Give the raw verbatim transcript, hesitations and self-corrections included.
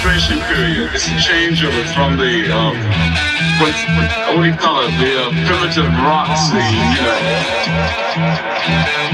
transition period. It's a changeover from the um, what, what, what do you call it? The uh, primitive rock scene, you know.